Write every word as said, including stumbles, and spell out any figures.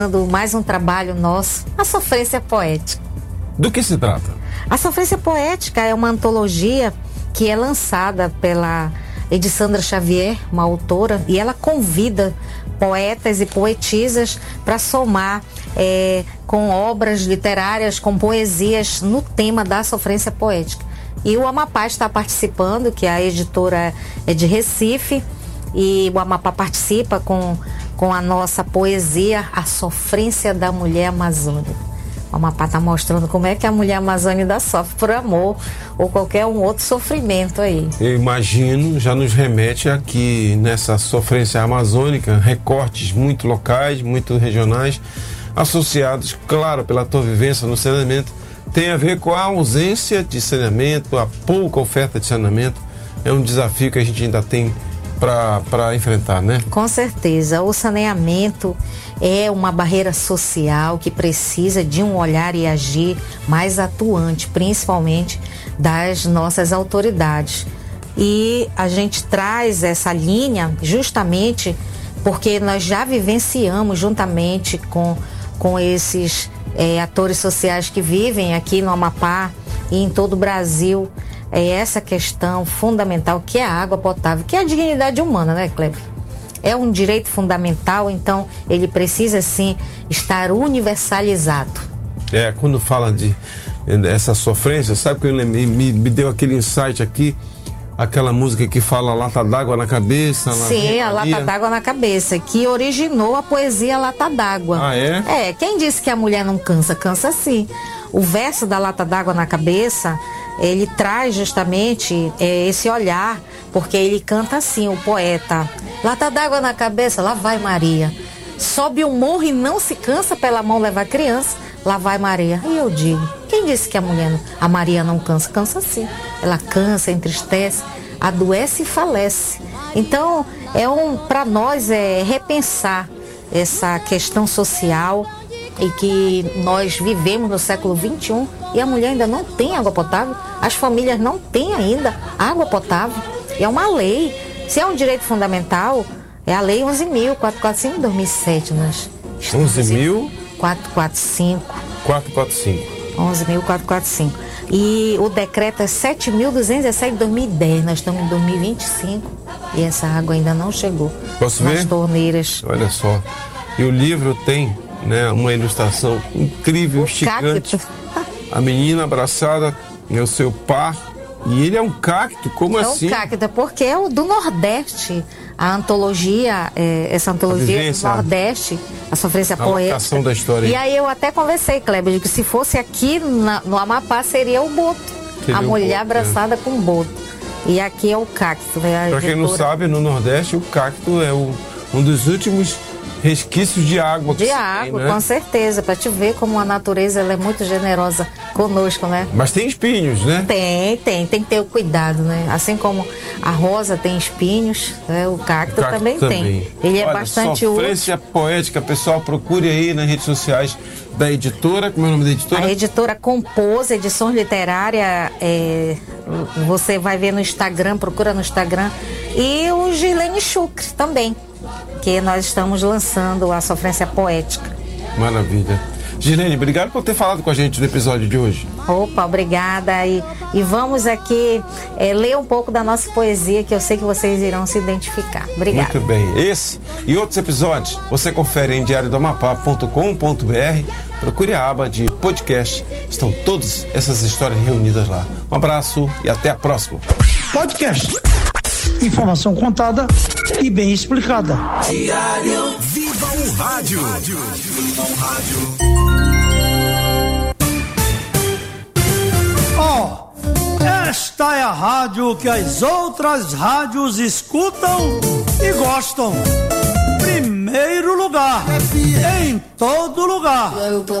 Mais um trabalho nosso, a Sofrência Poética. Do que se trata? A Sofrência Poética é uma antologia que é lançada pela Edissandra Xavier, uma autora, e ela convida poetas e poetisas para somar é, com obras literárias, com poesias no tema da sofrência poética. E o Amapá está participando, que a editora é de Recife, e o Amapá participa com, com a nossa poesia A Sofrência da Mulher Amazônica. O Amapá está mostrando como é que a mulher amazônica sofre por amor ou qualquer um outro sofrimento aí. Eu imagino, já nos remete aqui nessa sofrência amazônica, recortes muito locais, muito regionais, associados, claro, pela tua vivência no saneamento, tem a ver com a ausência de saneamento, a pouca oferta de saneamento. É um desafio que a gente ainda tem para enfrentar, né? Com certeza. O saneamento é uma barreira social que precisa de um olhar e agir mais atuante, principalmente das nossas autoridades. E a gente traz essa linha justamente porque nós já vivenciamos juntamente com, com esses é, atores sociais que vivem aqui no Amapá e em todo o Brasil, é essa questão fundamental que é a água potável, que é a dignidade humana, né, Kleber? É um direito fundamental, então ele precisa sim estar universalizado. É, quando fala de essa sofrência, sabe que eu lembrei, me, me deu aquele insight aqui, aquela música que fala Lata d'Água na Cabeça. Sim, a Lata d'Água na Cabeça, que originou a poesia Lata d'Água. Ah, é? É, quem disse que a mulher não cansa? Cansa sim. O verso da Lata d'Água na Cabeça, ele traz justamente é, esse olhar, porque ele canta assim, o poeta: lata d'água na cabeça, lá vai Maria. Sobe o morro e não se cansa, pela mão leva a criança, lá vai Maria. E eu digo, quem disse que a mulher, a Maria não cansa? Cansa sim. Ela cansa, entristece, adoece e falece. Então, é um, para nós é repensar essa questão social e que nós vivemos no século vinte e um e a mulher ainda não tem água potável, as famílias não têm ainda água potável. É uma lei. Se é um direito fundamental, é a lei onze mil quatrocentos e quarenta e cinco de dois mil e sete. Nós onze mil quatrocentos e quarenta e cinco. quatrocentos e quarenta e cinco. onze mil quatrocentos e quarenta e cinco. E o decreto é sete mil duzentos e dezessete de dois mil e dez. Nós estamos em dois mil e vinte e cinco e essa água ainda não chegou. Posso nas ver? torneiras. Olha só. E o livro tem, né, uma ilustração incrível, esticante. A menina abraçada é o seu par. E ele é um cacto, como é assim? É um cacto, porque é o do Nordeste. A antologia, é, essa antologia do Nordeste, a sofrência a poética. Da história. E aí eu até conversei, Kleber, de que se fosse aqui na, no Amapá seria o boto. Seria a mulher boto, abraçada é. com o boto. E aqui é o cacto. Né? Para quem não sabe, no Nordeste o cacto é o, um dos últimos resquícios de água. De água, tem, né? Com certeza, para te ver como a natureza ela é muito generosa conosco, né? Mas tem espinhos, né? Tem, tem, tem que ter o cuidado, né? Assim como a rosa tem espinhos, né? o, cacto o cacto também, também tem. Ele Olha, é bastante útil. Sofrência Poética, pessoal, procure aí nas redes sociais da editora. Como é o nome da editora? A editora Compôs, Edições Literária, é, você vai ver no Instagram, procura no Instagram. E o Gilene Chucre também, que nós estamos lançando a Sofrência Poética. Maravilha. Gilene, obrigado por ter falado com a gente no episódio de hoje. Opa, obrigada. E, e vamos aqui é, ler um pouco da nossa poesia, que eu sei que vocês irão se identificar. Obrigada. Muito bem. Esse e outros episódios você confere em diário do amapá ponto com ponto b r. Procure a aba de podcast. Estão todas essas histórias reunidas lá. Um abraço e até a próxima. Podcast. Informação contada e bem explicada. Diário Viva o Rádio. Viva o Rádio. Ó, oh, esta é a rádio que as outras rádios escutam e gostam. Primeiro lugar, em todo lugar.